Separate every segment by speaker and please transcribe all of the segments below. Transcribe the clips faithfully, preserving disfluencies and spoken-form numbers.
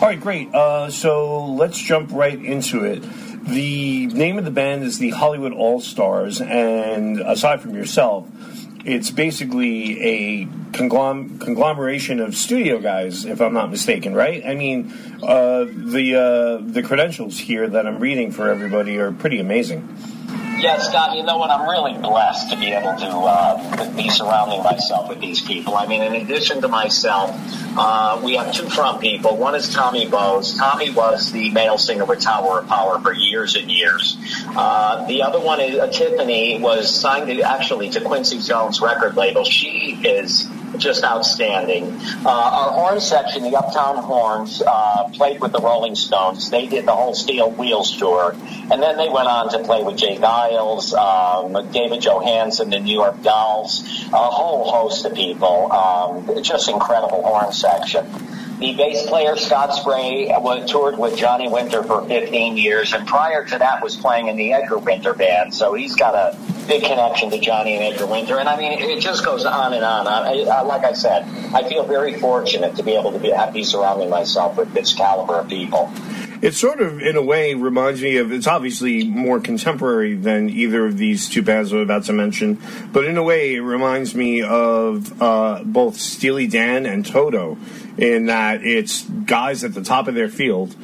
Speaker 1: All right, great. Uh, so let's jump right into it. The name of the band is the Hollywood All-Stars, and aside from yourself, it's basically a conglom- conglomeration of studio guys, if I'm not mistaken, right? I mean, uh, the uh, the credentials here that I'm reading for everybody are pretty amazing.
Speaker 2: Yeah, Scott, you know what? I'm really blessed to be able to uh, be surrounding myself with these people. I mean, in addition to myself, uh, we have two front people. One is Tommy Bowes. Tommy was the male singer with Tower of Power for years and years. Uh, the other one is uh, Tiffany, was signed to, actually to Quincy Jones record label. She is just outstanding. Uh, our horn section, the Uptown Horns, uh, played with the Rolling Stones. They did the whole Steel Wheels tour. And then they went on to play with Jay Giles, um, David Johansen, the New York Dolls, a whole host of people. Um, just incredible horn section. The bass player, Scott Spray, was toured with Johnny Winter for fifteen years, and prior to that was playing in the Edgar Winter Band. So he's got a big connection to Johnny and Edgar Winter. And, I mean, it just goes on and on. I, I, like I said, I feel very fortunate to be able to be, be surrounding myself with this caliber of people.
Speaker 1: It sort of, in a way, reminds me of, it's obviously more contemporary than either of these two bands I'm about to mention, but in a way it reminds me of uh, both Steely Dan and Toto, in that it's guys at the top of their field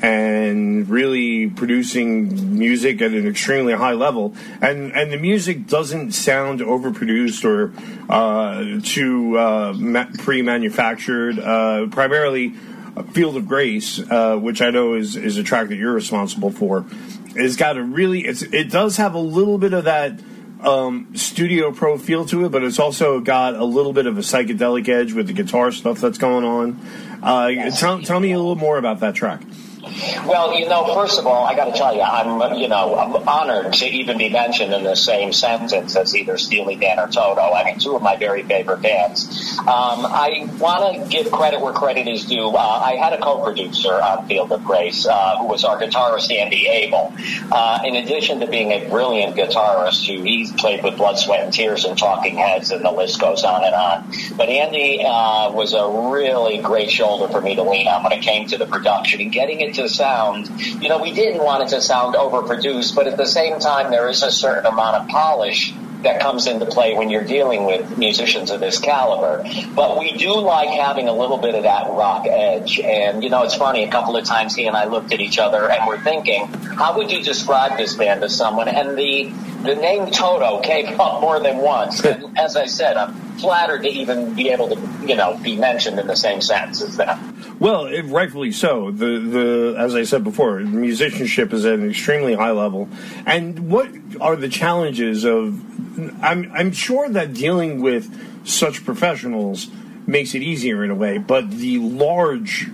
Speaker 1: and really producing music at an extremely high level. And, and the music doesn't sound overproduced or uh, too uh, ma- pre-manufactured, uh, primarily Field of Grace, uh, which I know is, is a track that you're responsible for, has got a really, it's, it does have a little bit of that um, Studio Pro feel to it, but it's also got a little bit of a psychedelic edge with the guitar stuff that's going on. Uh, yes. tell, tell me a little more about that track.
Speaker 2: Well, you know, first of all, I got to tell you, I'm, you know, I'm honored to even be mentioned in the same sentence as either Steely Dan or Toto. I mean, two of my very favorite bands. Um, I want to give credit where credit is due. Uh, I had a co-producer on Field of Grace, uh, who was our guitarist, Andy Abel. Uh, in addition to being a brilliant guitarist, who he's played with Blood, Sweat, and Tears and Talking Heads, and the list goes on and on. But Andy uh, was a really great shoulder for me to lean on when it came to the production and getting it to sound. You know, we didn't want it to sound overproduced, but at the same time, there is a certain amount of polish that comes into play when you're dealing with musicians of this caliber. But we do like having a little bit of that rock edge. And, you know, it's funny, a couple of times he and I looked at each other and we're thinking, how would you describe this band to someone? And the, the name Toto came up more than once. And as I said, I'm flattered to even be able to, you know, be mentioned in the same sentence as them.
Speaker 1: Well, it, rightfully so. The the as I said before, musicianship is at an extremely high level. And what are the challenges of? I'm I'm sure that dealing with such professionals makes it easier in a way, but the large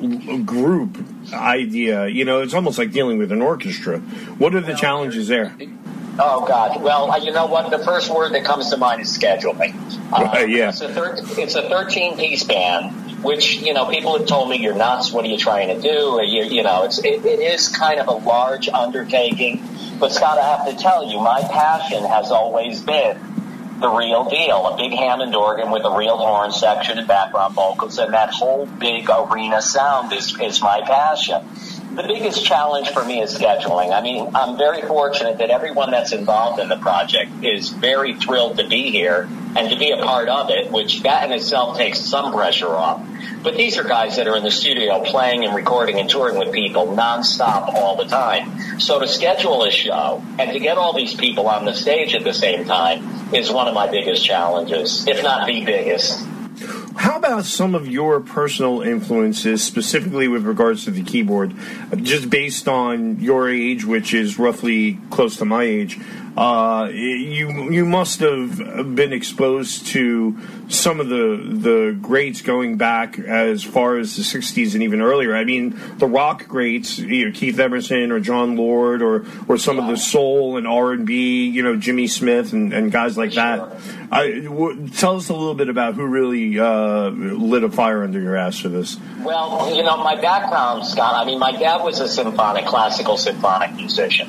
Speaker 1: group idea, you know, it's almost like dealing with an orchestra. What are the challenges there?
Speaker 2: Oh, God. Well, you know what? The first word that comes to mind is scheduling. Uh,
Speaker 1: yeah.
Speaker 2: It's a, thir- it's a thirteen-piece band, which, you know, people have told me, you're nuts, what are you trying to do? You, you know, it's, it, it is kind of a large undertaking. But, Scott, I have to tell you, my passion has always been the real deal, a big Hammond organ with a real horn section and background vocals, and that whole big arena sound is, is my passion. The biggest challenge for me is scheduling. I mean, I'm very fortunate that everyone that's involved in the project is very thrilled to be here and to be a part of it, which that in itself takes some pressure off. But these are guys that are in the studio playing and recording and touring with people nonstop all the time. So to schedule a show and to get all these people on the stage at the same time is one of my biggest challenges, if not the biggest.
Speaker 1: How about some of your personal influences, specifically with regards to the keyboard, just based on your age, which is roughly close to my age? Uh, you you must have been exposed to some of the the greats going back as far as the sixties and even earlier. I mean, the rock greats, you know, Keith Emerson or John Lord, or or some of the soul and R and B, you know, Jimmy Smith and, and guys like that. I, w- tell us a little bit about who really uh, lit a fire under your ass for this.
Speaker 2: Well, you know, my background, Scott, I mean, my dad was a symphonic, classical symphonic musician.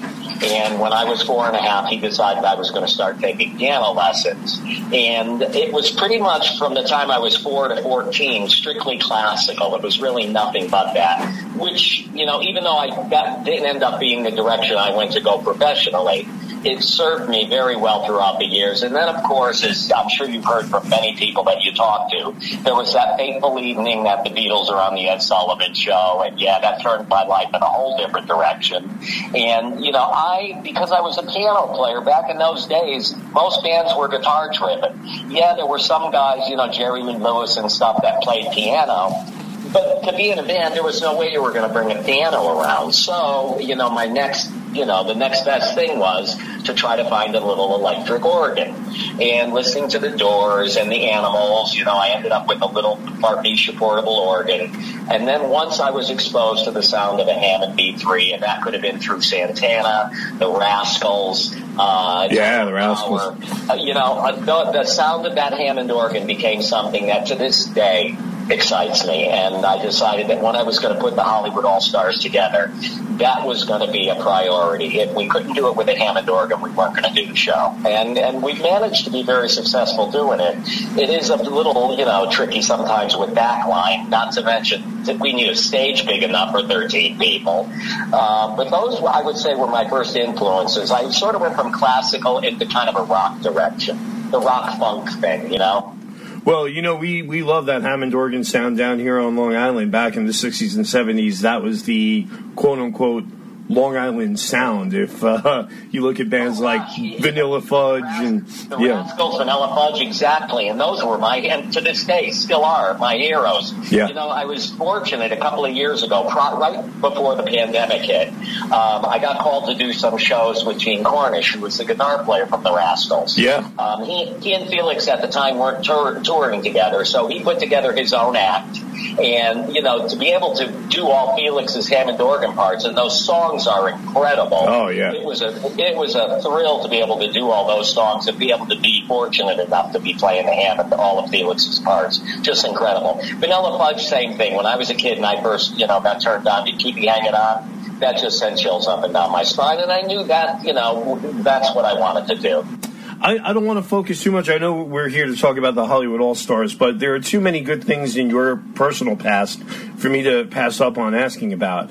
Speaker 2: And when I was four and a half, he decided I was going to start taking piano lessons. And it was pretty much from the time I was four to fourteen, strictly classical. It was really nothing but that, which, you know, even though I that didn't end up being the direction I went to go professionally, it served me very well throughout the years. And then, of course, as I'm sure you've heard from many people that you talk to, there was that fateful evening that the Beatles are on the Ed Sullivan Show. And, yeah, that turned my life in a whole different direction. And, you know, I, because I was a piano player back in those days, most bands were guitar-driven. Yeah, there were some guys, you know, Jerry Lee Lewis and stuff that played piano. But to be in a band, there was no way you were going to bring a piano around. So, you know, my next, you know, the next best thing was to try to find a little electric organ. And listening to the Doors and the Animals, you know, I ended up with a little Farfisha portable organ. And then once I was exposed to the sound of a Hammond B three, and that could have been through Santana, the Rascals. Uh,
Speaker 1: yeah, the Rascals.
Speaker 2: Uh, you know, the, the sound of that Hammond organ became something that to this day excites me, and I decided that when I was going to put the Hollywood All-Stars together, that was going to be a priority. If we couldn't do it with a Hammond organ, we weren't going to do the show. And and we've managed to be very successful doing it. It is a little, you know, tricky sometimes with backline, not to mention that we need a stage big enough for thirteen people. Uh, but those, I would say, were my first influences. I sort of went from classical into kind of a rock direction, the rock funk thing, you know?
Speaker 1: Well, you know, we, we love that Hammond organ sound down here on Long Island. Back in the sixties and seventies, that was the quote-unquote Long Island sound. If uh, you look at bands like Vanilla Fudge and
Speaker 2: the
Speaker 1: yeah,
Speaker 2: Rascals, Vanilla Fudge, exactly, and those were my, and to this day still are my heroes.
Speaker 1: Yeah.
Speaker 2: You know, I was fortunate a couple of years ago, pro- right before the pandemic hit. Um, I got called to do some shows with Gene Cornish, who was the guitar player from the Rascals.
Speaker 1: Yeah.
Speaker 2: Um, he, he and Felix at the time weren't tour- touring together, so he put together his own act. And, you know, to be able to do all Felix's Hammond organ parts, and those songs are incredible.
Speaker 1: Oh, yeah.
Speaker 2: It was a it was a thrill to be able to do all those songs and be able to be fortunate enough to be playing the Hammond, all of Felix's parts. Just incredible. Vanilla Fudge, same thing. When I was a kid and I first, you know, got turned on to Keep Me Hanging On, that just sent chills up and down my spine. And I knew that, you know, that's what I wanted to do.
Speaker 1: I, I don't want to focus too much. I know we're here to talk about the Hollywood All-Stars, but there are too many good things in your personal past for me to pass up on asking about.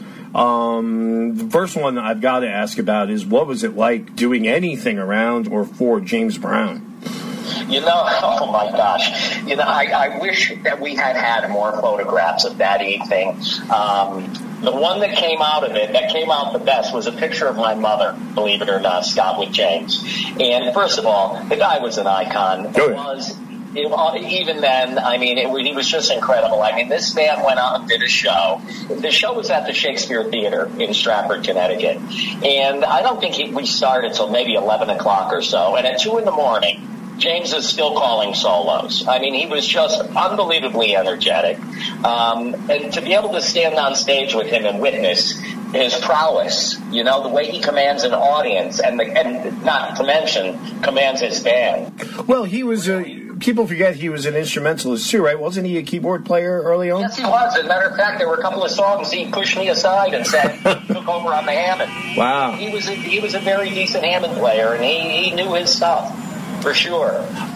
Speaker 1: Um, the first one I've got to ask about is, what was it like doing anything around or for James Brown?
Speaker 2: You know, oh my gosh. You know, I, I wish that we had had more photographs of that evening. Um, the one that came out of it, that came out the best, was a picture of my mother, believe it or not, Scott, with James. And first of all, the guy was an icon. It was, it, even then, I mean, it, he was just incredible. I mean, this man went out and did a show. The show was at the Shakespeare Theater in Stratford, Connecticut. And I don't think he, we started till maybe eleven o'clock or so. And at two in the morning, James is still calling solos. I mean, he was just unbelievably energetic. Um, and to be able to stand on stage with him and witness his prowess, you know, the way he commands an audience, and, the, and not to mention, commands his band.
Speaker 1: Well, he was a... People forget he was an instrumentalist too, right? Wasn't he a keyboard player early on?
Speaker 2: Yes, he was. As a matter of fact, there were a couple of songs he pushed me aside and said, took over on the Hammond.
Speaker 1: Wow.
Speaker 2: He was a, he was a very decent Hammond player, and he, he knew his stuff. For sure.